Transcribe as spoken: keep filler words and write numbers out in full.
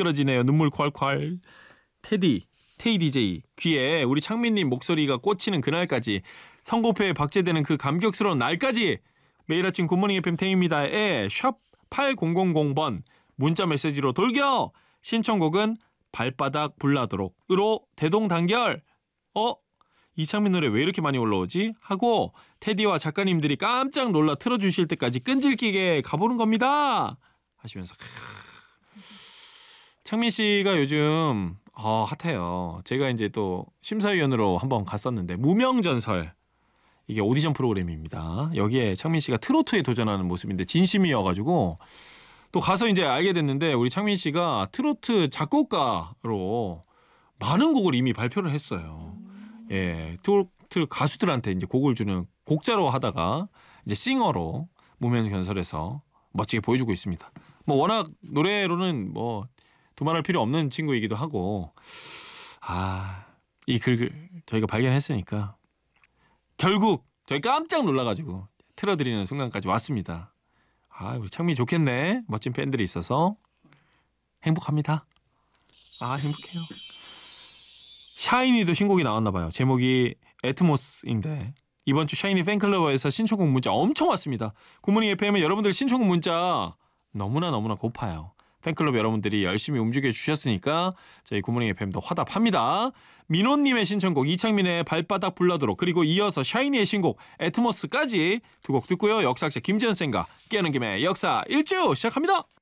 미끄러지네요. 눈물 콸콸. 테디, 테이 디제이 귀에 우리 창민님 목소리가 꽂히는 그날까지 선곡표에 박제되는 그 감격스러운 날까지 매일 아침 굿모닝 에프엠 탱입니다에 샵 팔공공공 번 문자 메시지로 돌겨. 신청곡은 발바닥 불나도록으로 대동단결. 어? 이창민 노래 왜 이렇게 많이 올라오지? 하고 테디와 작가님들이 깜짝 놀라 틀어주실 때까지 끈질기게 가보는 겁니다 하시면서 창민 씨가 요즘 어, 핫해요. 제가 이제 또 심사위원으로 한번 갔었는데 무명전설 이게 오디션 프로그램입니다. 여기에 창민 씨가 트로트에 도전하는 모습인데 진심이어가지고 또 가서 이제 알게 됐는데 우리 창민 씨가 트로트 작곡가로 많은 곡을 이미 발표를 했어요. 예, 트로트 가수들한테 이제 곡을 주는 곡자로 하다가 이제 싱어로 무명전설에서 멋지게 보여주고 있습니다. 뭐 워낙 노래로는 뭐 두말할 필요 없는 친구이기도 하고 아, 이 글을 저희가 발견했으니까 결국 저희 깜짝 놀라가지고 틀어드리는 순간까지 왔습니다. 아, 우리 창민이 좋겠네. 멋진 팬들이 있어서 행복합니다. 아, 행복해요. 샤이니도 신곡이 나왔나 봐요. 제목이 애트모스인데 이번 주 샤이니 팬클럽에서 신청곡 문자 엄청 왔습니다. 굿모닝 에프엠은 여러분들 신청곡 문자 너무나 너무나 고파요. 팬클럽 여러분들이 열심히 움직여 주셨으니까 저희 굿모닝 에프엠도 화답합니다. 민호님의 신청곡 이창민의 발바닥 불나도록 그리고 이어서 샤이니의 신곡 애트모스까지 두 곡 듣고요. 역사학자 김지현 쌤과 깨는 김에 역사 일주 시작합니다.